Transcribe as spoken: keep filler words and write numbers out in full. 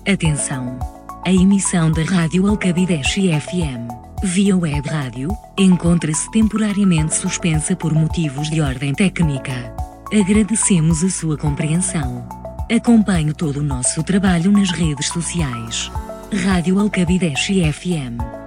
Atenção! A emissão da Rádio Alcabideche F M, via web rádio, encontra-se temporariamente suspensa por motivos de ordem técnica. Agradecemos a sua compreensão. Acompanhe todo o nosso trabalho nas redes sociais. Rádio Alcabideche F M.